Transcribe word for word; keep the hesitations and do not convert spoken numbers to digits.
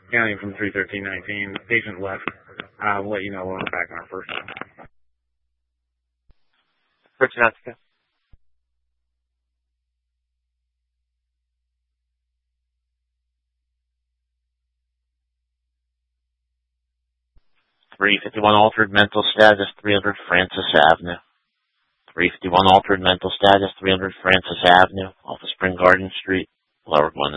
County from three thirteen nineteen. Patient left. Uh, we'll let you know when we're back on our first one. Fortunatica. three fifty-one altered mental status, three hundred Francis Avenue. three fifty-one altered mental status, three hundred Francis Avenue, off of Spring Garden Street, Lower Glen.